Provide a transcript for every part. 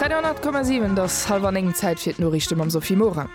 300,7 das halber engen Zeit fir nur Richtung am Sophie Mora.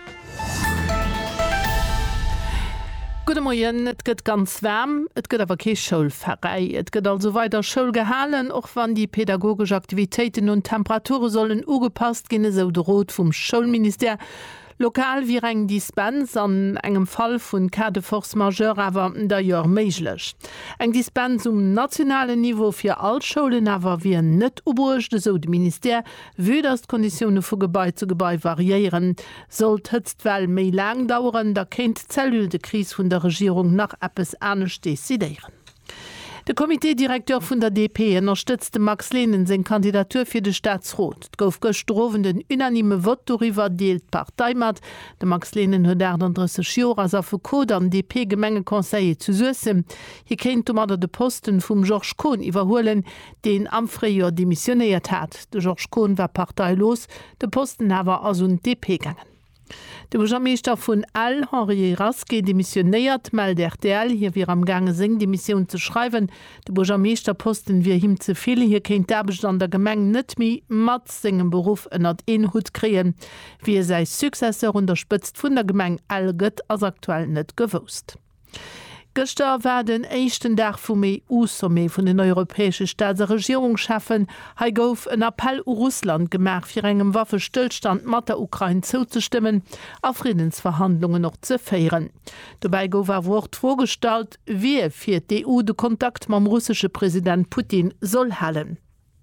Gute Morgen, et gëtt ganz wärm, et gëtt awer ke Schulferei, et gëtt also weiter Schul gehalen, och wann die pädagogische Aktivitäten und Temperature sollen ugepasst ginne so droht vum Schulminister. Lokal wie eng Dispens an engem Fall vun Cas de Force Majeure awer der Jor meiglech. Eng Dispens nationale Niveau fir Altschulen awer wie net oberchte so de Minister wie das Konditionen vu Gebäi zu Gebäi variieren. Sollt hëtzt well méi lang dauern, da kennt zellül de Kris vun der Regierung nach Appes ernstnecht desideieren. Der Komiteedirektor vun der DP unterstützte Max Lehnen se Kandidatur fir de Staatsrot. Gouf gestroven den unanime Wot darüber deelt Parteimat. De Max Lehnen huet 33 Jahre as Code am DP-Gemengekonseille zu Susse. Hier kennt mat de Posten vum Georges Kohn iwwerholen, den am Freijahr demissioniert hat. De Georges Kohn war parteilos, de Posten hawer as un DP gangen. De Bürgermeister vun All Henri Raske demissioniert mal der RTL hier wir am Gange sing die Mission zu schreiben. De Bürgermeister posten wir him zu viele hier kennt der Bestand der Gemeng net mi mat singen Beruf ënnert een Hut kreen. Wie sei Successor unterstützt vun der Gemeng all gëtt as aktuell net gewusst. Gestern war den echten Tag vom EU-Sommet von den europäischen Staats- und Regierung schaffen, hat gouf ein Appell an Russland gemacht, für einen Waffenstillstand mit der Ukraine zuzustimmen, auf Friedensverhandlungen noch zu feiern. Dabei gouf ein Wort vorgestellt, wie für die EU den Kontakt mit dem russischen Präsident Putin soll halten.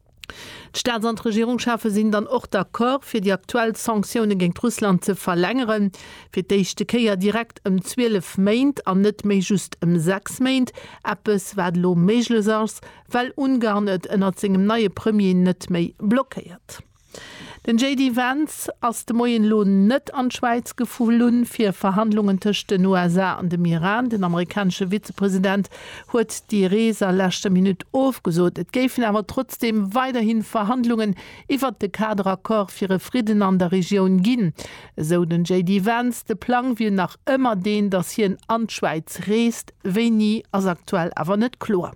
Die Staats- und Regierungschefe sind dann auch d'accord, für die aktuellen Sanktionen gegen Russland zu verlängern, für die erste Kehr direkt 12 Monate und nicht mehr just 6 Monate, etwas was lo möglich ist, weil Ungarn nicht in seinem neuen Premier nicht mehr blockiert. Den J.D. Vance aus dem neuen Lohn nicht an die Schweiz geflohen für Verhandlungen zwischen den USA und dem Iran. Der amerikanische Vizepräsident hat die Reise letzte Minute aufgesucht. Es gäben aber trotzdem weiterhin Verhandlungen über den Cadre-Accord für den Frieden an der Region gehen. So den J.D. Vance, der Plan will nach immer den, dass hier an die Schweiz reist, wenn nie, als aktuell aber nicht klar.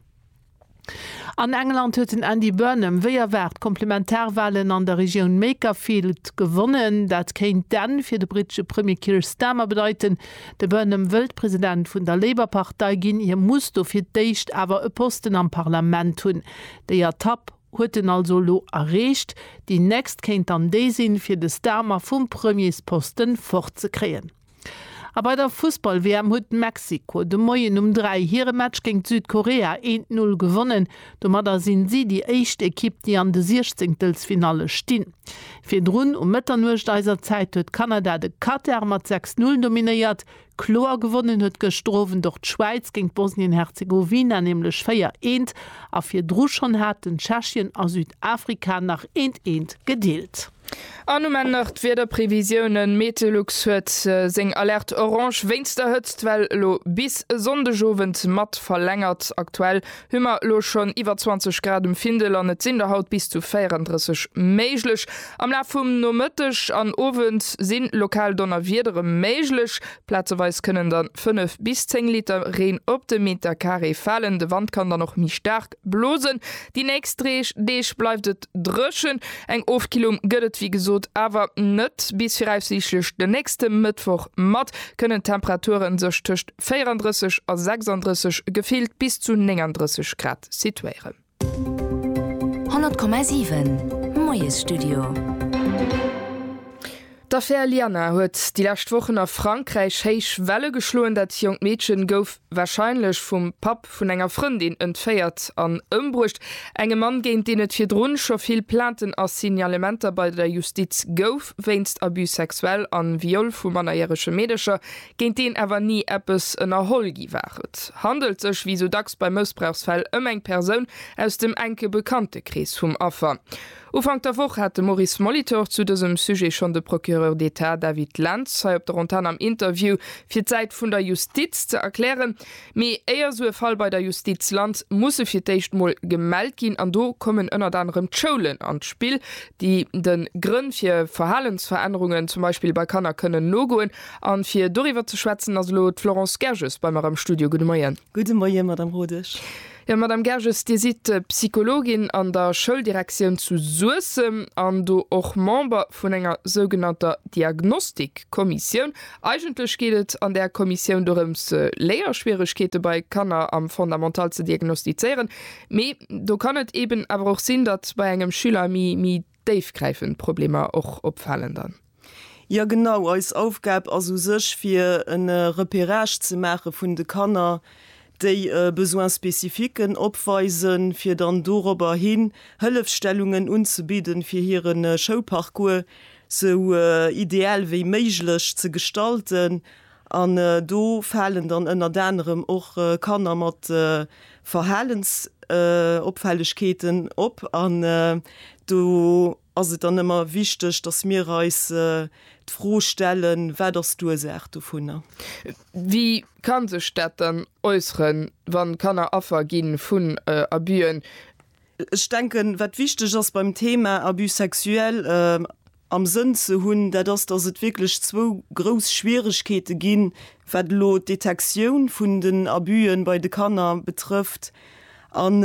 An England huet Andy Burnham wéierwert Komplementärwahlen an der Region Makerfield gewonnen. Dat kenint dann fir de britische Premier Keir Starmer bedeuten. De Burnham Weltpräsident vun der Labour-Partei ginn ihr muss do fir d'éicht awer e Posten am Parlament hunn. Déi Etapp hueten also lo errecht, die nächst kenint an désinn fir de Starmer vum Premiersposten fortzekreen. Aber bei der Fußball-WM hat Mexiko de Moien 3 ihre Match gegen Südkorea 1-0 gewonnen. Damit sind sie die erste Equipe, die an der 16. Finale stehen. Für rund Mitternacht dieser Zeit hat Kanada de Katar mit 6-0 dominiert. Klar gewonnen hat gestroven durch die Schweiz gegen Bosnien-Herzegowina, nämlich 4-1. Auf für Druschon hat den Tschechien aus Südafrika nach 1-1 gedeelt. An Männercht wie der Prävisionen Meteorlux huet seng Alert Orange wéinster hëtzt, well lo bis Sondejowend mat verlängert. Aktuell hummer lo schon iwwer 20 Grad Findel an net Sinder haut bis zu 34 méiglech. Am La vum no Mëttech an Owend sinn lokal donner wiedere méiglech. Plätzeweis kënnen dann 5 bis 10 Liter Reen op de Meter Carré fallen. De Wand kann dann noch mi stark blosen. Die nächst Deeg bleibt et drëschen. Eng Ofkilom gëtt wie gesot awer net bis firreifsichtlech de nächste Mittwoch mat können Temperaturen sech töcht 34 a 36 gefilt bis zu 39 Grad situieren. 100,7 Moes Studio. D'Affaire Liana huet die letzte Wochen auf Frankreich heich Welle geschloen, dat jung Mädchen gouf wahrscheinlich vum Pap vun enger Freundin entfeiert an ëmbrucht. Engem Mann géint den et fir Drun scho viel Planten als Signalementer bei der Justiz gouf, wéinst abus sexuell an Viol vu manierresche Medischer, géint den awer nie Appes ënner Holgi waret. Handelt sech wie so dacks beim Missbrauchsfall eng Person aus dem enke bekannte Kreis vum Affer. Ufang der Woche hatte Maurice Molitor zu diesem Sujet schon der Procureur d'État David Lanz op der Rontan am Interview fir Zeit vun der Justiz zu erklären. Me eier so Fall bei der Justizland muss fir d'éichtmol gemeldt gin, an do kommen ënner anderem Scholen ans Spiel, die den Grund fir Verhaltensveränderungen zum Beispiel bei Kanner können nogoen an fir doriwer zu schwätzen as Lot Florence Gerges bei am Studio. Guten Morgen. Guten Morgen, Madame Rodisch. Ja, Madame Gerges, die sieht Psychologin an der Schuldirektion zu Suisse, an du auch Member von einer sogenannter Diagnostikkommission. Eigentlich geht es an der Kommission darum, Lehrschwierigkeiten bei Kanner am fundamental zu diagnostizieren. Aber du kann es eben aber auch sehen, dass bei einem Schüler mit tiefgreifenden Problemen auch auffallen dann. Ja genau, als Aufgabe also sich für eine Repérage zu machen von den Kanner, die Besoinspecifiken opweisen, fir dann darüber hin Hilfestellungen anzubieten, für ihren Showparcours so ideal wie möglich zu gestalten. Und do fallen dann unter anderem auch Kanner mit Verhaltensauffälligkeiten op. Und du also dann immer wichtig, dass wir uns vorstellen, wer das du sagt davon. Wie kann sich das dann äußern, wann kann Affer gehen von Abüen? Ich denke, was wichtig ist beim Thema Abus sexuell am Sinn zu haben, dass es wirklich zwei große Schwierigkeiten gibt, was die Detektion von den Abüen bei den Kindern betrifft. Und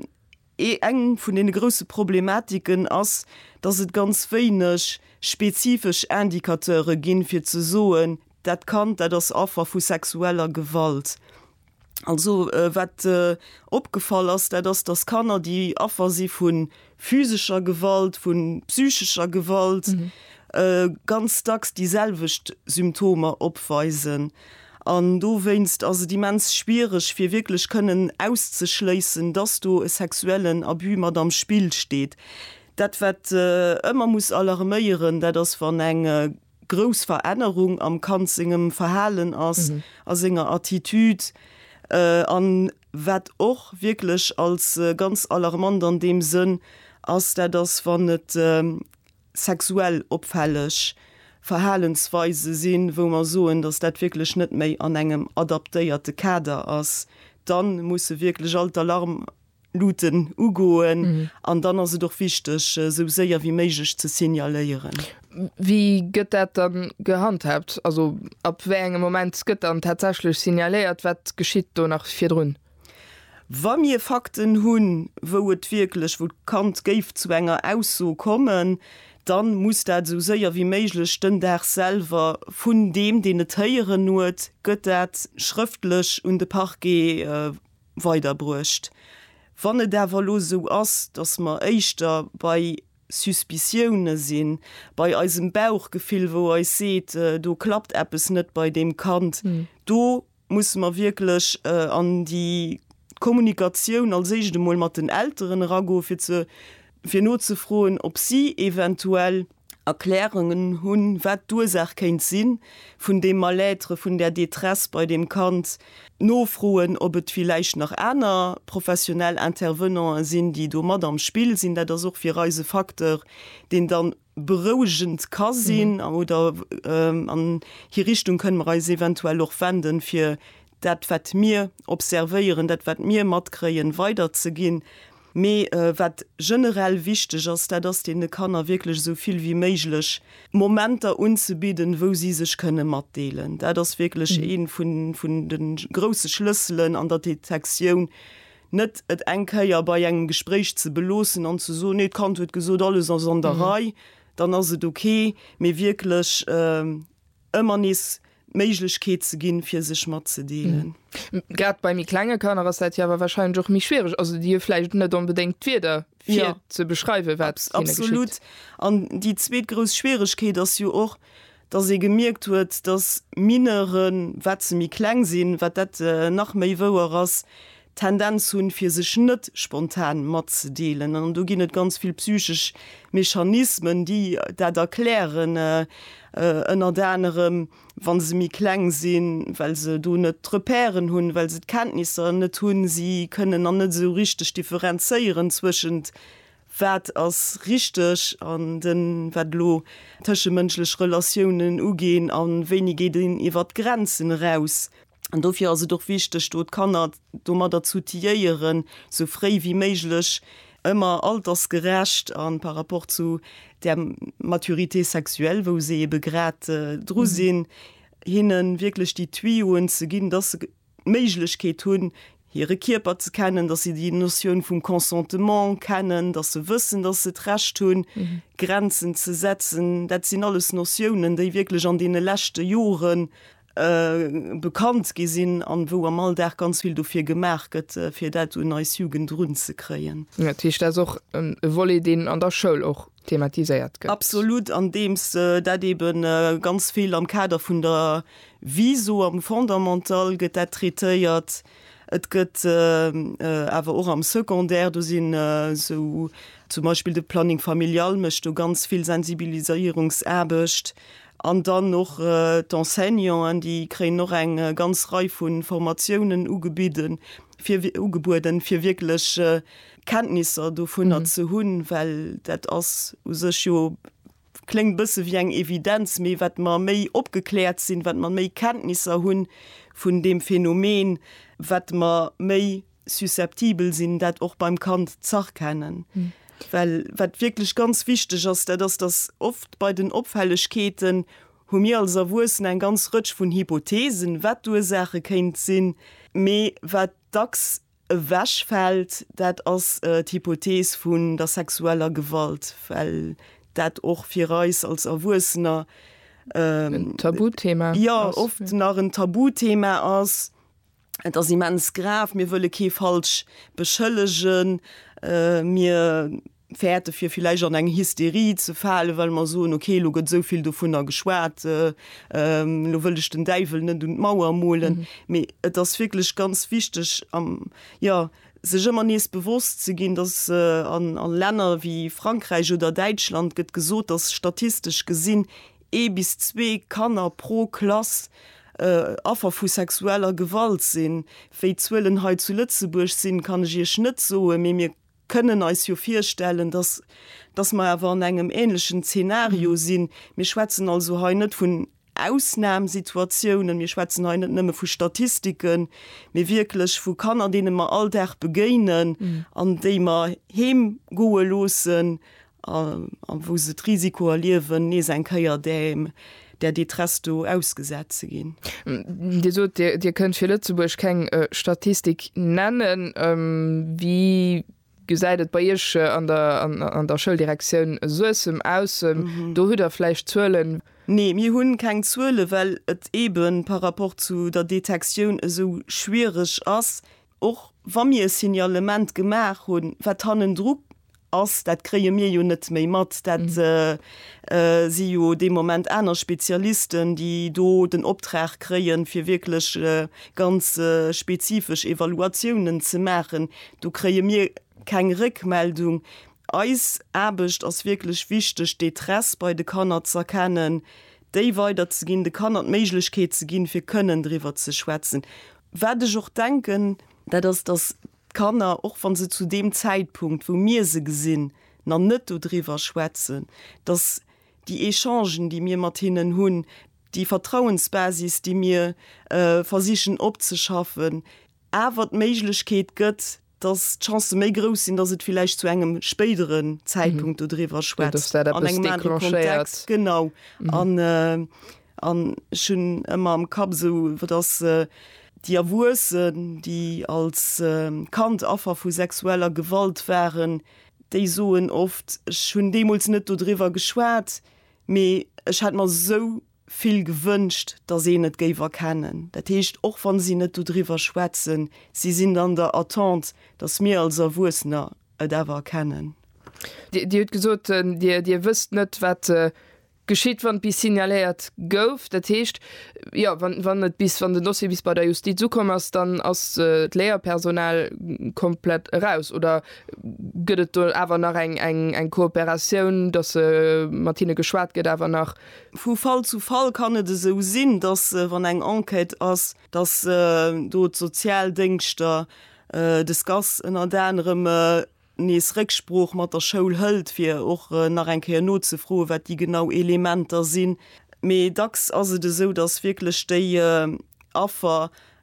eng von den großen Problematiken ist, dass es ganz wenig spezifisch Indikateure gin fir zu soen, dat kann das Opfer vu sexueller Gewalt. Also wat opgefallen ist, dass das Kanner die Opfer sie von physischer Gewalt, von psychischer Gewalt ganz tags dieselbecht Symptome opweisen. Und du weinst also die mens schwierig für wirklich können auszuschließen, dass du sexuellen Abus mat am Spiel steht. Dat wat immer muss alarmieren, dat das van eng Großveränderung am kanzingem Verhalen als enger Attitüde an wat auch wirklich als ganz alarmant an dem Sinn, als der das van net sexuell opfällig Verhalensweise sinn, wo man so dass dat wirklich net méi an engem adaptierte Kader ass, dann muss wirklich alt Alarm luten ugoen an dann also doch wichtig so sehr wie möglich zu signalieren. Wie gëtt dat dann gehandhabt? Also ab engem Moment gëtt dann tatsächlich signaliert, wat geschieht do nach 4 run? Wa mir Fakten hunn, wo het wirklich wo Kant geif zu enger aus so kommen, dann muss dat so sehr wie möglich den der selber vun dem den teieren not gëtt dat schriftlich und de Parquet weiterbrucht. Wann der Valo so ass, dass man eichter bei Suspicionne sinn, bei eisem Bauchgefühl, wo ich seht, du klappt etwas net bei dem Kant. Do muss man wirklich an die Kommunikation als ich mal mit den älteren Rago für not zu frohen, ob sie eventuell Erklärungen hun wat Ursache kein Sinn von dem Malêtre, von der Detresse bei dem Kant nofroen, ob es vielleicht noch einer professionell Intervenant sind, die do mat am Spiel sind, das auch für Reisefaktor, den dann beruhigend kann sein, oder an die Richtung können wir uns eventuell auch wenden für dat wat mir observieren, dat wat mir mat kreen weiterzugehen. Me wat generell wichtig ist, dass den Kanner wirklich so viel wie möglich Momente unzubieten, wo sie sich können matdelen. Da das wirklich ein von den großen Schlüsseln an der Detektion, nicht et enkeier bei einem Gespräch zu belosen und zu so nicht kann gesund alles an Sonderei, dann ist es okay, mir wirklich immer nicht Möglichkeit zu gehen, für sich mal zu delen. Gerade bei mir kleinen Körner ist das ja aber wahrscheinlich auch mich schwierig, also die vielleicht nicht unbedingt wieder zu beschreiben. Absolut. Und die zweitgrößte Schwierigkeit ist ja auch, dass sie gemerkt wird, dass Mineren, was sie mir klein sind, was das nach mir war, Tendenz hun für sich nicht spontan mat zu delen. Und du gibt ganz viel psychische Mechanismen, die das erklären, unter anderem, wenn sie mir klein sind, weil sie du nicht reparieren hun, weil sie Kenntnisse nicht tun, sie können noch nicht so richtig differenzieren zwischen wat als richtig an den watlo zwischenmenschliche Relationen ugehen an wenige den iwwer Grenzen raus. Und dafür also doch wichtig, dort kann er dazu tiieren, so frei wie möglich, immer altersgerecht an par rapport zu der Maturité sexuell, wo sie gerade sind, hinnen wirklich die Twiuen zu gehen, dass Möglichkeit tun, ihre Körper zu kennen, dass sie die Notion vom Consentement kennen, dass sie wissen, dass sie recht tun, Grenzen zu setzen. Das sind alles Notionen, die wirklich an den letzten Jahren bekannt gesinn an wo am mal der ganz viel dafür gemerkt für dat als Jugend run zu kreen. Ja, auch wolle den an der Schule auch thematisiert gibt. Absolut, an dem dat eben ganz viel am Kader von der Viso am fundamental getreiert. Et gëtt awer auch am sekundär du sinn so zum Beispiel de Planning familial mecht du ganz viel Sensibilisierungserbecht. An dann noch d'Enseignants, die kreen noch eng ganz Reihe von Formationen ugebieten, ugeburten fir wirklich Kenntnisse davon zu hunn, weil dat as klingt bisse wie eng Evidenz méi wat man méi opgeklärt sind, wat man méi Kenntnisse hunn von dem Phänomen, wat man méi susceptibel sind, dat auch beim Kant zach kennen. Weil wat wirklich ganz wichtig ist, dass das oft bei den Opfälligkeiten mir als Wussen ein ganz Rutsch von Hypothesen, wat du Sache kennt sinn, me wat dax wäsch fällt, dat als Hypothese von der sexueller Gewalt, weil dat auch für Reis als Erwussener Tabuthema. Ja, oft nach ein Tabuthema aus. Das immens graf, mir wolle ke falsch beschëllegen, mir fährte fir vielleicht an eng Hysterie zu fallen, weil man so okay lo gëtt soviel du vun der geschwert lo wëllech den Deivel net und Mauer molen. Das wirklich ganz wichtig sech immer nees bewusst ze gin, dass an Länder wie Frankreich oder Deutschland gëtt gesot, dass statistisch gesinn 1 bis 2 Kanner pro Klasse affer vu sexueller Gewalt sinn. Wéi Zwillenheit zu Lützeburg sinn, kann ich schnitt so mir können als jo firstellen, dass ma awer an engem ähnlichen Szenario sinn. Mir schwätzen also ha net vun Ausnahmesituationen, mir schwätzen ha net nëmme vu Statistiken, mir wirklich vu Kanner denen man alldag begeinen, an de man hem goe losen, wo se d Risiko erliewen, nees en Kaier däm, der die Trasto ausgesetzt gehen. Dir könnt für Lützeburg keine Statistik nennen, wie gesagt bei ihr an der Schuldirektion so aus, du hört vielleicht Zölen. Nee, mir hunn kein Zölle, weil et eben par rapport zu der Detektion so schwierig ist. Auch wenn mir ein Signalement gemacht hun, wat hannen Druck ass, dat kree mir jo net méi mat, dat si jo de moment einer Spezialisten, die do den Optrag kreien fir wirklich ganz spezifisch Evaluationen ze machen. Du kree mir kein Rückmeldung. Eis erbecht ass wirklich wichtig, de Tress bei de Kanner zu erkennen, déi weiter ze gin, de Kanner Meiglechkeet ze gin, fir können drüber ze schwätzen. Werde ich auch denken, dat das Kanner auch van se zu dem Zeitpunkt, wo mir se gesinn na net drüber schwätzen, dass die Echangen, die mir Martinen hunn, die Vertrauensbasis, die mir versichen opzuschaffen, awer Meiglechkeet gëtt, dass Chance méi groß sind, dass het vielleicht zu engem späteren Zeitpunkt drüber schwätzt. Genau. An schon immer am Kap so, dass die Erwursen, die als Kant affer vu sexueller Gewalt wären, die soen oft schon demos net drüber geschwert, me es hat man so viel gewünscht, dass sie net gewer kennen. Dat heißt, auch van sie net drüber schwätzen, sie sind an der Attente, dass mir als Erwursener dawer kennen. Die hat gesagt, dir wisst net wat geschieht, wann bis signaliert gouf, dat heißt, ja, wann net bis van den Dossier bis bei der Justiz zukommmerst, dann as Lehrpersonal komplett raus oder gëtt awer nach eng Kooperation, dass Martine geschwart geht awer nach vu Fall zu Fall kann et so sinn, dass wann eng Enquete ass, dass dort Sozialdingster des Gas in anderem nees Rückspruch mat der Schoul hëlt fir och nach enke not ze froh, wat die genau Elementer sinn. Me dacks as de so, dats wirklich déi Affer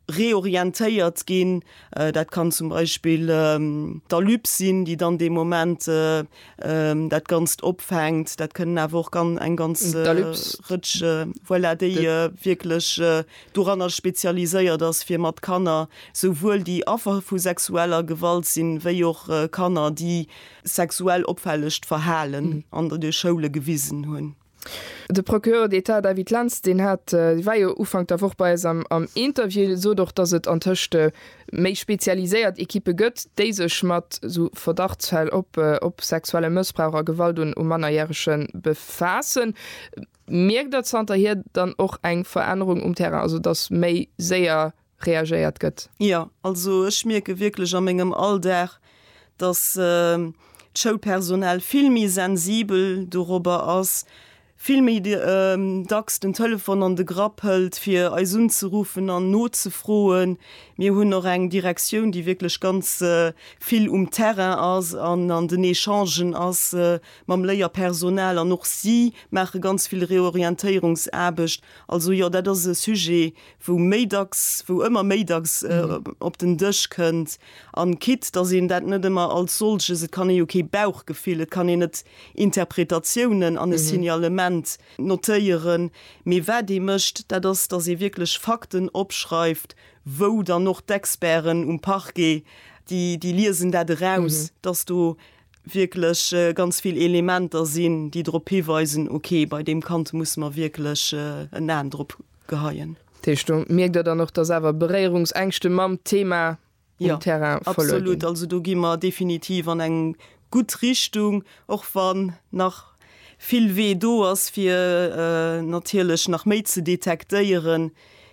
reorientiert gehen. Das kann zum Beispiel der Lüb sein, die dann dem Moment das ganz opfängt. Das können einfach ein ganz rich, weil die wirklich daran spezialisiert, dass wir mit Kanner sowohl die Opfer von sexueller Gewalt sind, wie auch Kanner, die sexuell opfällig verhalen, an der Schule gewiesen haben. De Procureur d'État David Lanz den hat war ja ufang der woch bei am Interview so doch dass het anchte méi spezialisiert Ekipe gëtt déise schmat so Verdachtsfall op sexuelle Missbraucher Gewalt und manierschen befassen. Merkt dat Santa hier dann auch eng Veränderung Terra, also dass méi sehr reagiert gëtt. Ja, also ich merke wirklich am engem all der, dass Showpersonal filmi sensibel darüber aus, Filmi dacks den Telefon an de Grapp hält fir Eisun zu rufen an Not zu frohen. Mir hunn noch eng Direktion, die wirklich ganz viel Terrain ass an den Echangen ass mam Leiier Personal an noch sie mache ganz viel Reorientierungserbecht. Also ja dat das Sujet wo Meidags, wo immer Meidags op den Dëch könnt an Kit, da se dat net immer als solche, se kann okay Bauchgefühle, kann net Interpretationen an Signalement notieren, mir wer die mischt, dass sie wirklich Fakten abschreibt, wo dann noch d'Experten Pach gehen, die lesen da raus, dass du wirklich ganz viel Elemente sind, die darauf hinweisen, okay, bei dem Kant muss man wirklich einen Eindruck geheien. Merkt dann noch, dass aber Berehrungsängste mam Thema Terrain absolut, also du gi mal definitiv an eng gut Richtung, auch wann nach viel weh do as fir natürlich nach me zu detekteieren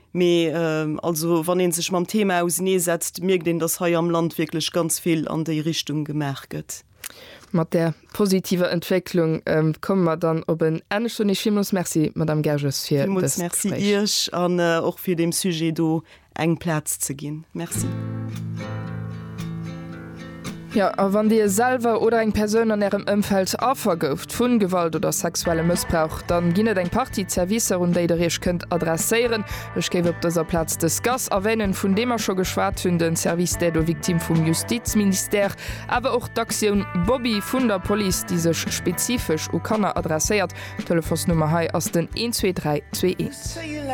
also wann den sich ma Thema aus nie setzt mir den das ha am Land wirklich ganz viel an die Richtung gemerket. Mat der positive Entwicklung kommen wir dann op en en schon nicht muss Merci Madame Gerges an auch für dem Sujet do eng Platz zu gehen. Merci. Ja, wann dir selber oder eng Person an ihrem Umfeld afvergouft vun Gewalt oder sexuelle Missbrauch, dann ginne dein Partyservice und ich könnt adressieren. Ich gebe op dieser Platz des Gas erwähnen, von dem er schon geschwar hun den Service der du Viktim vom Justizminister, aber auch d'Aktion Bobby von der Police, die sich spezifisch Kanner adressiert. Telefonsnummer aus den 12321.